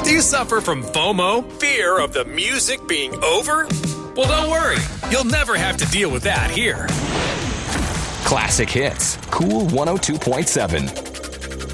Do you suffer from FOMO, fear of the music being over? Well, don't worry. You'll never have to deal with that here. Classic Hits, Cool 102.7.